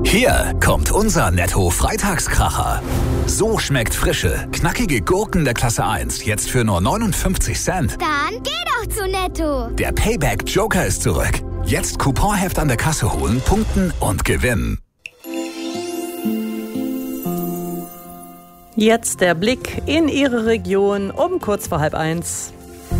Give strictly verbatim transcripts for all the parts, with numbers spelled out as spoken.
Hier kommt unser Netto-Freitagskracher. So schmeckt frische, knackige Gurken der Klasse eins jetzt für nur neunundfünfzig Cent. Dann geh doch zu Netto. Der Payback-Joker ist zurück. Jetzt Couponheft an der Kasse holen, punkten und gewinnen. Jetzt der Blick in Ihre Region um kurz vor halb eins.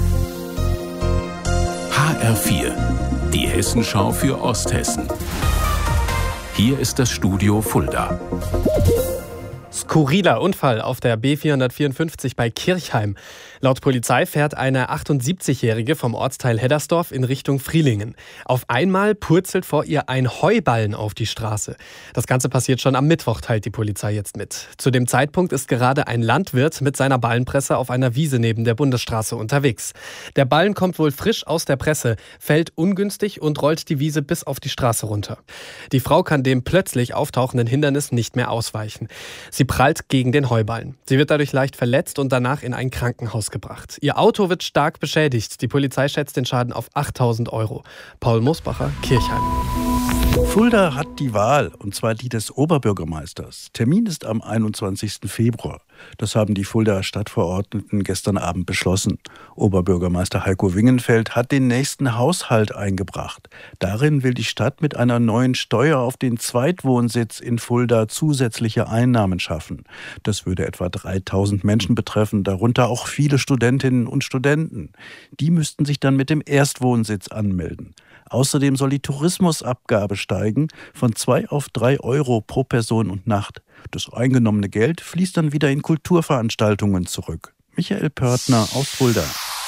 H R vier, die Hessenschau für Osthessen. Hier ist das Studio Fulda. Skurriler Unfall auf der B vierhundertvierundfünfzig bei Kirchheim. Laut Polizei fährt eine achtundsiebzigjährige vom Ortsteil Heddersdorf in Richtung Frielingen. Auf einmal purzelt vor ihr ein Heuballen auf die Straße. Das Ganze passiert schon am Mittwoch, teilt die Polizei jetzt mit. Zu dem Zeitpunkt ist gerade ein Landwirt mit seiner Ballenpresse auf einer Wiese neben der Bundesstraße unterwegs. Der Ballen kommt wohl frisch aus der Presse, fällt ungünstig und rollt die Wiese bis auf die Straße runter. Die Frau kann dem plötzlich auftauchenden Hindernis nicht mehr ausweichen. Sie prallt gegen den Heuballen. Sie wird dadurch leicht verletzt und danach in ein Krankenhaus gebracht. Ihr Auto wird stark beschädigt. Die Polizei schätzt den Schaden auf achttausend Euro. Paul Mosbacher, Kirchheim. Fulda hat die Wahl, und zwar die des Oberbürgermeisters. Termin ist am einundzwanzigsten Februar. Das haben die Fuldaer Stadtverordneten gestern Abend beschlossen. Oberbürgermeister Heiko Wingenfeld hat den nächsten Haushalt eingebracht. Darin will die Stadt mit einer neuen Steuer auf den Zweitwohnsitz in Fulda zusätzliche Einnahmen schaffen. Das würde etwa dreitausend Menschen betreffen, darunter auch viele Studentinnen und Studenten. Die müssten sich dann mit dem Erstwohnsitz anmelden. Außerdem soll die Tourismusabgabe steigen von zwei auf drei Euro pro Person und Nacht. Das eingenommene Geld fließt dann wieder in Kulturveranstaltungen zurück. Michael Pörtner aus Fulda.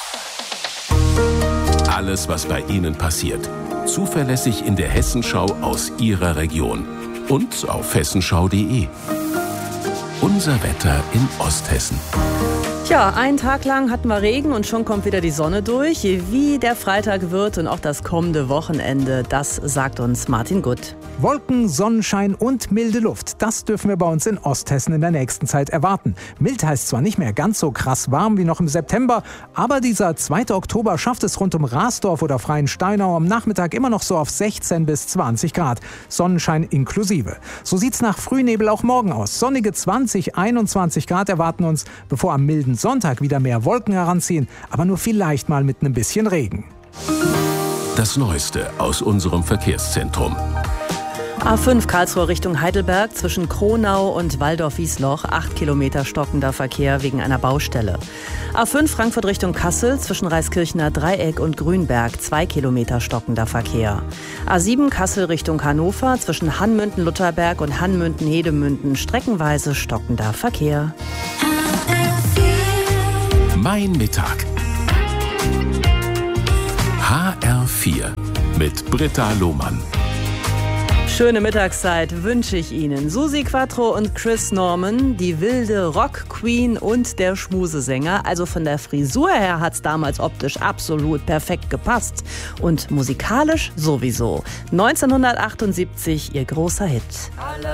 Alles, was bei Ihnen passiert. Zuverlässig in der Hessenschau aus Ihrer Region. Und auf hessenschau punkt de. Unser Wetter in Osthessen. Tja, einen Tag lang hatten wir Regen und schon kommt wieder die Sonne durch. Wie der Freitag wird und auch das kommende Wochenende, das sagt uns Martin Gutt. Wolken, Sonnenschein und milde Luft. Das dürfen wir bei uns in Osthessen in der nächsten Zeit erwarten. Mild heißt zwar nicht mehr ganz so krass warm wie noch im September, aber dieser zweite Oktober schafft es rund um Rasdorf oder Freiensteinau am Nachmittag immer noch so auf sechzehn bis zwanzig Grad. Sonnenschein inklusive. So sieht's nach Frühnebel auch morgen aus. Sonnige zwanzig, einundzwanzig Grad erwarten uns, bevor am milden Sonntag wieder mehr Wolken heranziehen, aber nur vielleicht mal mit ein bisschen Regen. Das Neueste aus unserem Verkehrszentrum. A fünf Karlsruhe Richtung Heidelberg zwischen Kronau und Walldorf-Wiesloch. acht Kilometer stockender Verkehr wegen einer Baustelle. A fünf Frankfurt Richtung Kassel zwischen Reiskirchener Dreieck und Grünberg. zwei Kilometer stockender Verkehr. A sieben Kassel Richtung Hannover zwischen Hanmünden-Lutherberg und Hanmünden-Hedemünden. Streckenweise stockender Verkehr. Mein Mittag. H R vier mit Britta Lohmann. Schöne Mittagszeit wünsche ich Ihnen. Susi Quattro und Chris Norman, die wilde Rock-Queen und der Schmusesänger. Also von der Frisur her hat's damals optisch absolut perfekt gepasst. Und musikalisch sowieso. neunzehnhundertachtundsiebzig ihr großer Hit.